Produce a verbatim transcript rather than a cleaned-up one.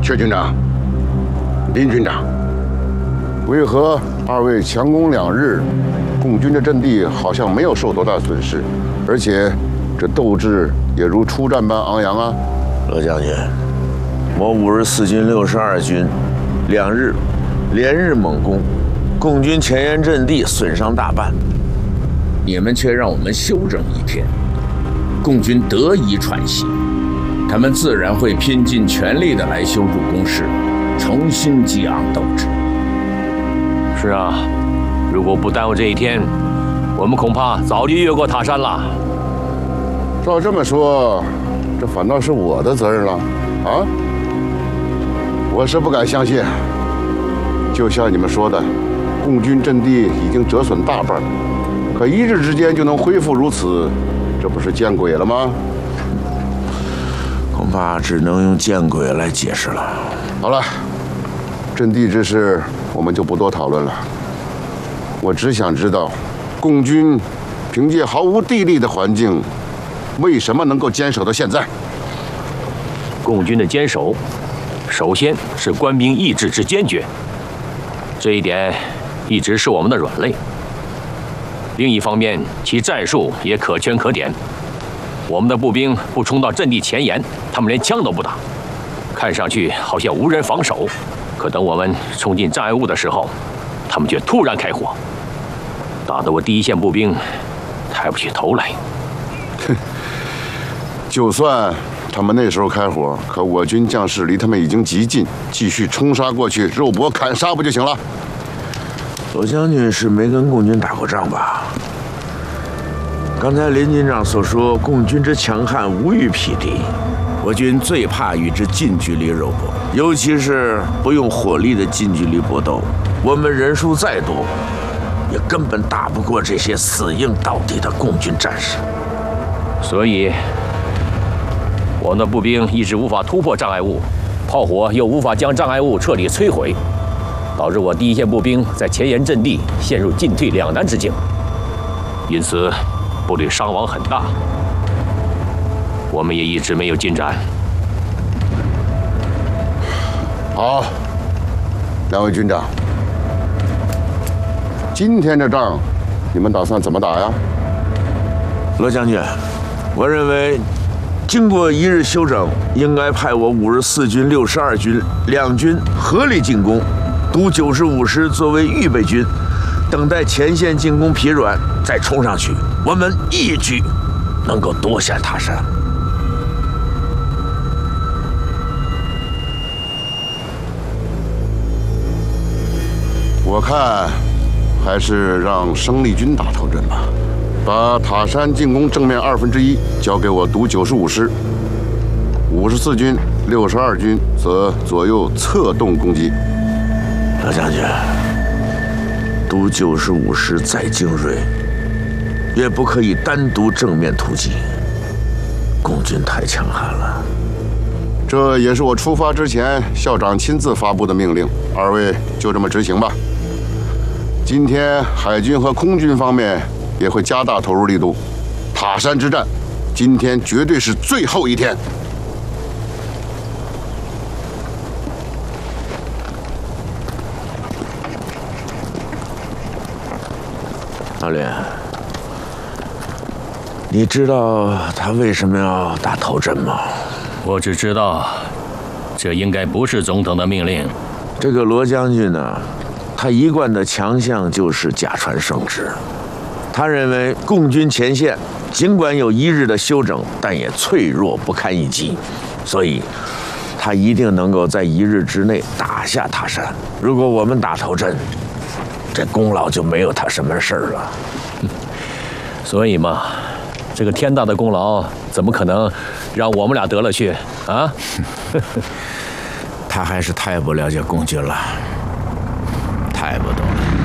薛军长、林军长，为何二位强攻两日，共军的阵地好像没有受多大损失，而且这斗志也如初战般昂扬啊？ 罗将军，我五十四军、六十二军两日连日猛攻，共军前沿阵地损伤大半，你们却让我们休整一天，共军得以喘息。他们自然会拼尽全力的来修筑工事，重新激昂斗志。 是啊，如果不耽误这一天，我们恐怕早就越过塔山了。 照这么说，这反倒是我的责任了啊！我是不敢相信，就像你们说的，共军阵地已经折损大半，可一日之间就能恢复如此，这不是见鬼了吗？ 恐怕只能用见鬼来解释了。 好了，阵地之事我们就不多讨论了。我只想知道，共军凭借毫无地利的环境，为什么能够坚守到现在？ 共军的坚守，首先是官兵意志之坚决，这一点一直是我们的软肋。另一方面，其战术也可圈可点。我们的步兵不冲到阵地前沿，他们连枪都不打，看上去好像无人防守。可等我们冲进障碍物的时候，他们却突然开火，打得我第一线步兵抬不起头来。 哼，就算他们那时候开火，可我军将士离他们已经极近，继续冲杀过去，肉搏砍杀不就行了？ 罗将军是没跟共军打过仗吧？刚才林军长所说，共军之强悍无与匹敌，我军最怕与之近距离肉搏，尤其是不用火力的近距离搏斗。我们人数再多，也根本打不过这些死硬到底的共军战士。 所以，我们的步兵一直无法突破障碍物，炮火又无法将障碍物彻底摧毁，导致我第一线步兵在前沿阵地陷入进退两难之境。因此，部队伤亡很大，我们也一直没有进展。 好，两位军长，今天这仗，你们打算怎么打呀？ 罗将军，我认为，经过一日休整，应该派我五十四军、六十二军两军合力进攻，独九十五师作为预备军，等待前线进攻疲软，再冲上去，我们一举能够夺下塔山。 我看还是让生力军打头阵吧，把塔山进攻正面二分之一交给我独九十五师，五十四军、六十二军则左右侧动攻击。 老将军，独九十五师再精锐，也不可以单独正面突击，共军太强悍了。 这也是我出发之前校长亲自发布的命令，二位就这么执行吧。今天海军和空军方面也会加大投入力度，塔山之战，今天绝对是最后一天。 老林，你知道他为什么要打头阵吗？ 我只知道，这应该不是总统的命令。 这个罗将军呢，他一贯的强项就是假传圣旨。他认为共军前线尽管有一日的休整，但也脆弱不堪一击，所以他一定能够在一日之内打下塔山。如果我们打头阵，这功劳就没有他什么事儿了。 所以嘛，这个天大的功劳怎么可能让我们俩得了去啊？ 他还是太不了解共军了，太不懂了。